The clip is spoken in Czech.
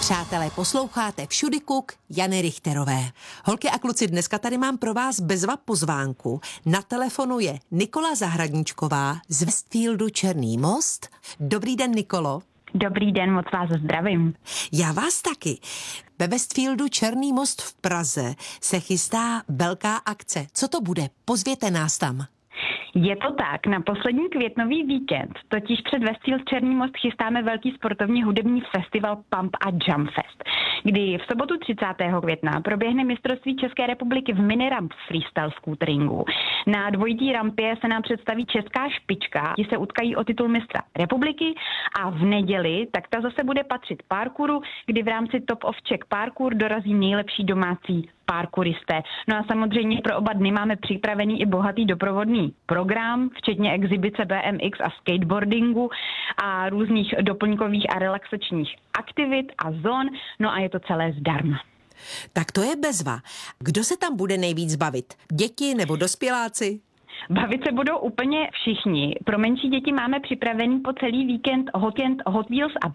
Přátelé, posloucháte Všudy Kuk Jany Richterové. Holky a kluci, dneska tady mám pro vás bezva pozvánku. Na telefonu je Nikola Zahradníčková z Westfieldu Černý Most. Dobrý den, Nikolo. Dobrý den, moc vás zdravím. Já vás taky. Ve Westfieldu Černý Most v Praze se chystá velká akce. Co to bude? Pozvěte nás tam. Je to tak, na poslední květnový víkend, totiž před Westfield Černý Most chystáme velký sportovní hudební festival Pump a Jump Fest, kdy v sobotu 30. května proběhne mistrovství České republiky v miniramp freestyle scooteringu. Na dvojitý rampě se nám představí česká špička, ti se utkají o titul mistra republiky a v neděli tak ta zase bude patřit parkouru, kdy v rámci Top of Czech Parkour dorazí nejlepší domácí parkouristé. No a samozřejmě pro oba dny máme připravený i bohatý doprovodný program, včetně exibice BMX a skateboardingu a různých doplňkových a relaxačních aktivit a zón, no a je to celé zdarma. Tak to je bezva. Kdo se tam bude nejvíc bavit? Děti nebo dospěláci? Bavit se budou úplně všichni. Pro menší děti máme připravený po celý víkend Hot Wheels a